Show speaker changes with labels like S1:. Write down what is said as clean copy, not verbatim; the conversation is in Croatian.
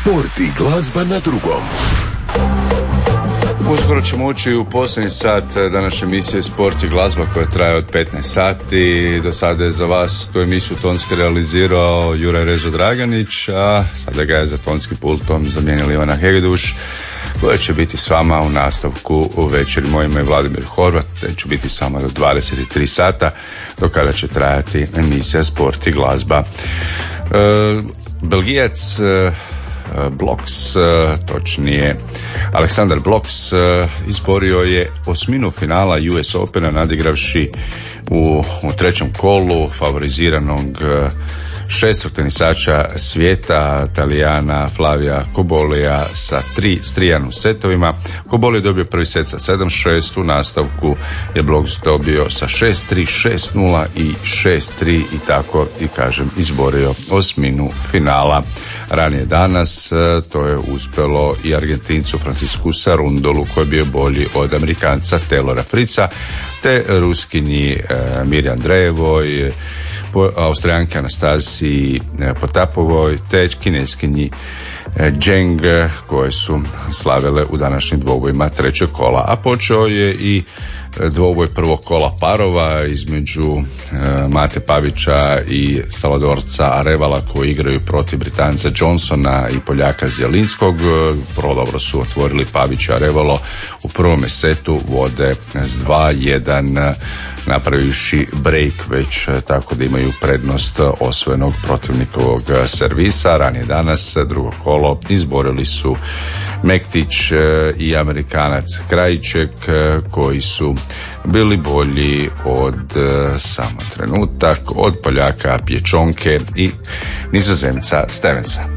S1: Sport i glazba na drugom.
S2: Uskoro ćemo ući u posljednji sat današnje emisije Sport i glazba koja traje od 15 sati. Do sada je za vas tu emisiju tonski realizirao Juraj Rezo Draganić, a sada ga je za tonskim pultom zamijenili Ivana Hegeduš, koja će biti s vama u nastavku u večeri. Moje ime je Vladimir Horvat, te ću biti s vama do 23 sata, do kada će trajati emisija Sport i glazba. Belgijac Bloks, točnije Aleksandar Bloks, izborio je osminu finala US Opena nadigravši u trećem kolu favoriziranog šestog tenisača svijeta, Talijana Flavija Kobolija sa 3 strijan u setovima. Koboli je dobio prvi set sa 7-6, u nastavku je Bloks dobio sa 6-3, 6-0 i 6-3 i tako, i kažem, izborio osminu finala. Ranije danas to je uspjelo i Argentincu Francisku Sarundolu, koji je bio bolji od Amerikanca Taylora Fritza, te Ruskinji Mirji Andreevoj, Austrijanke Anastasiji Potapovoj, te Kineskinji Zheng, koje su slavile u današnjim dvobojima trećeg kola. A počeo je i dvoboj prvog kola parova između Mate Pavića i Salvadorca Arevala, koji igraju protiv Britanca Johnsona i Poljaka Zjelinskog. Prvo dobro su otvorili Pavić i Arevalo, u prvome setu vode s 2-1, napravivši break već, tako da imaju prednost osvojenog protivnikovog servisa. Ranije danas drugo kolo izborili su Mektić i Amerikanac Krajiček, koji su bili bolji od, samo trenutak, od Poljaka Pječonke i Nizozemca Stevensa.